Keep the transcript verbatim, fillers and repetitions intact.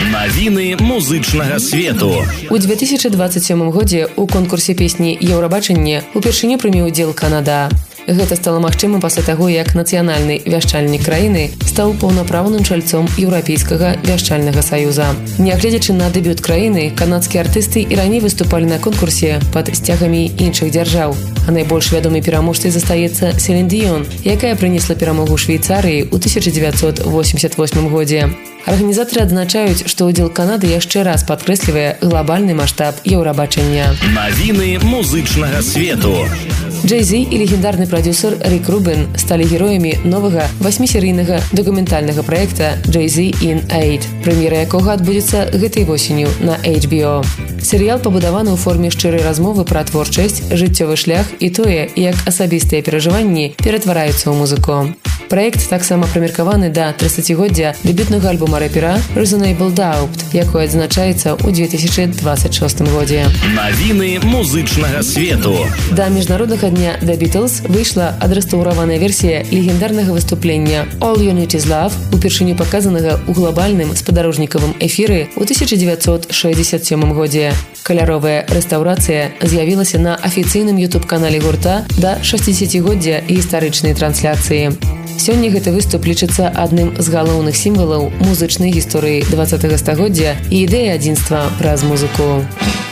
Навіны музычнага свету. У две тысячи двадцать седьмом годзе у конкурсе песні «Еўрабачанне» упершыню прыме ўдзел Канада. Гэта стало магчымым пасля таго, як нацыянальны вяшчальнік краіны стаў паўнапраўным чальцом Еўрапейскага вяшчальнага саюза. Нягледзячы на дэбют краіны, канадскія артысты і раней выступалі на конкурсе пад сцягамі іншых дзяржаў. А найбольш вядомай пераможцай застаецца Селін Дыён, якая прынесла перамогу Швейцарыі ў тысяча дзевяцьсот восемьдесят восьмым годзе. Арганізатары адзначаюць, што ўдзел Канады яшчэ раз падкрэслівае глобальны маштаб Еўрабачання. Навіны музычнага свету. Джей-Зі і легендарны прадюсер Рік Рубін сталі героямі новага васьмісерыйнага дакументальнага праекта «Джей-Зі in eight», прэм'ера якога адбудзецца гэтай восенню на эйч би о. Серыял пабудаваны ў форме шчырай размовы пра творчасць, жыццёвы шлях і тое, як асабістыя перажыванні ператвараюцца ў музыку. Праект таксама прымеркаваны да трыццацігоддзя дэбютнага альбома рэпера «Reasonable Doubt», якой адзначаецца ў две тысячи двадцать шостым годзе. Навіны музычнага свету. Да міжнароднага дня The Beatles выйшла адрэстаўраваная версія легендарнага выступлення «All You Need Is Love», упершыню паказанага ў глобальным спадарожнікавым эфіры ў тысяча дзевяцьсот шэсцьдзесят сёмым годзе. Каляровая рэстаўрацыя з'явілася на афіцыйным ютуб-канале гурта да шэсцідзесяцігоддзя гістарычнай трансляцыі. Сёння гэты выступ лічыцца адным з галоўных сімвалаў музычнай гісторыі дваццатага стагоддзя і ідэі адзінства праз музыку.